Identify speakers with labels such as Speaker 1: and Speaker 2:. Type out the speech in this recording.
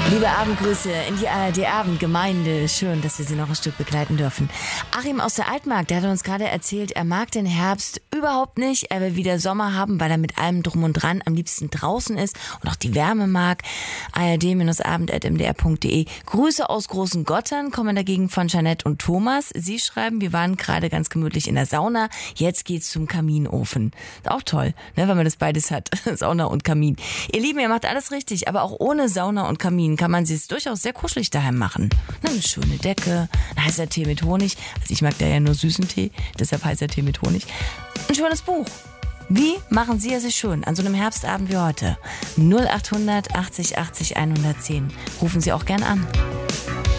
Speaker 1: Liebe Abendgrüße in die ARD-Abendgemeinde. Schön, dass wir Sie noch ein Stück begleiten dürfen. Achim aus der Altmark, der hat uns gerade erzählt, er mag den Herbst überhaupt nicht. Er will wieder Sommer haben, weil er mit allem drum und dran am liebsten draußen ist und auch die Wärme mag. ard-abend@mdr.de. Grüße aus Großen Gottern kommen dagegen von Jeanette und Thomas. Sie schreiben, wir waren gerade ganz gemütlich in der Sauna. Jetzt geht's zum Kaminofen. Auch toll, ne, wenn man das beides hat. Sauna und Kamin. Ihr Lieben, ihr macht alles richtig, aber auch ohne Sauna und Kamin kann man es durchaus sehr kuschelig daheim machen. Eine schöne Decke, ein heißer Tee mit Honig. Also ich mag da ja nur süßen Tee, deshalb heißer Tee mit Honig. Ein schönes Buch. Wie machen Sie es schön an so einem Herbstabend wie heute? 0800 80 80 110. Rufen Sie auch gern an.